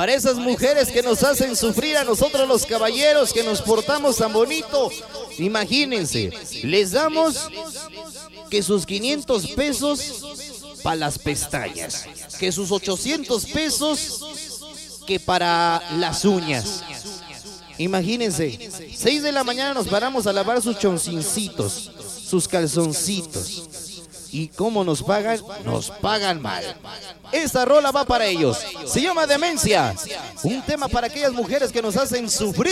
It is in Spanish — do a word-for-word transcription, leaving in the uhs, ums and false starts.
Para esas mujeres que nos hacen sufrir a nosotros los caballeros que nos portamos tan bonito. Imagínense, les damos que sus quinientos pesos para las pestañas, que sus ochocientos pesos que para las uñas. Imagínense, seis de la mañana nos paramos a lavar sus choncincitos, sus calzoncitos. ¿Y cómo nos pagan? Nos pagan mal. Esta rola va para ellos. Se llama Demencia. Un tema para aquellas mujeres que nos hacen sufrir.